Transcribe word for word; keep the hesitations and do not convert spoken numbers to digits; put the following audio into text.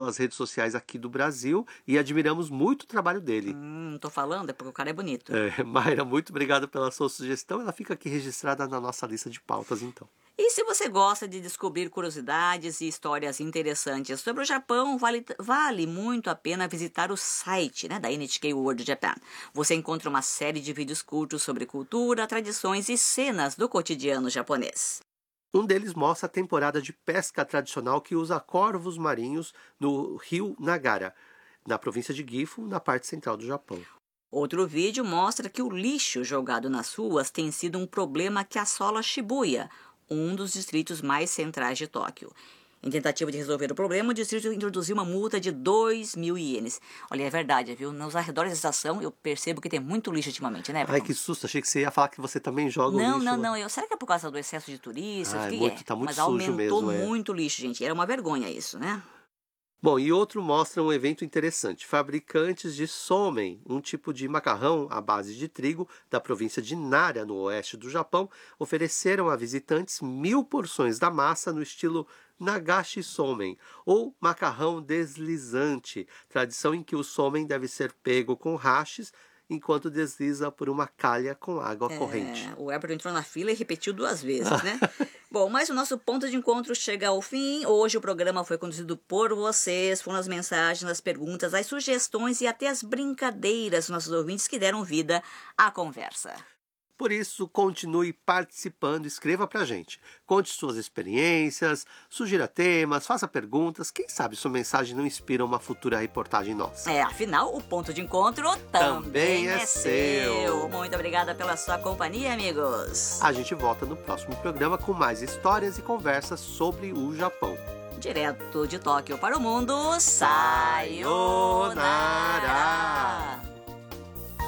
pelas redes sociais aqui do Brasil e admiramos muito o trabalho dele. Hum, tô falando, é porque o cara é bonito. É, Mayra, muito obrigado pela sua sugestão. Ela fica aqui registrada na nossa lista de pautas, então. E se você gosta de descobrir curiosidades e histórias interessantes sobre o Japão, vale, vale muito a pena visitar o site, né, da N H K World Japan. Você encontra uma série de vídeos curtos sobre cultura, tradições e cenas do cotidiano japonês. Um deles mostra a temporada de pesca tradicional que usa corvos marinhos no rio Nagara, na província de Gifu, na parte central do Japão. Outro vídeo mostra que o lixo jogado nas ruas tem sido um problema que assola Shibuya, um dos distritos mais centrais de Tóquio. Em tentativa de resolver o problema, o distrito introduziu uma multa de dois mil ienes. Olha, é verdade, viu? Nos arredores da estação eu percebo que tem muito lixo ultimamente, né? Ai, que susto. Achei que você ia falar que você também joga o Não, lixo. não, lá. não. Eu, será que é por causa do excesso de turistas? Ai, O que muito- é? tá muito Mas sujo aumentou mesmo, é. muito lixo, gente. Era uma vergonha isso, né? Bom, e outro mostra um evento interessante. Fabricantes de somen, um tipo de macarrão à base de trigo da província de Nara, no oeste do Japão, ofereceram a visitantes mil porções da massa no estilo Nagashi Somen, ou macarrão deslizante, tradição em que o somen deve ser pego com hashes enquanto desliza por uma calha com água corrente. É, o Everton entrou na fila e repetiu duas vezes, né? Bom, mas o nosso ponto de encontro chega ao fim. Hoje o programa foi conduzido por vocês. Foram as mensagens, as perguntas, as sugestões e até as brincadeiras dos nossos ouvintes que deram vida à conversa. Por isso, continue participando, escreva pra gente. Conte suas experiências, sugira temas, faça perguntas. Quem sabe sua mensagem não inspira uma futura reportagem nossa. É, afinal, o ponto de encontro também, Também é é seu. seu. Muito obrigada pela sua companhia, amigos. A gente volta no próximo programa com mais histórias e conversas sobre o Japão. Direto de Tóquio para o mundo, sayonara!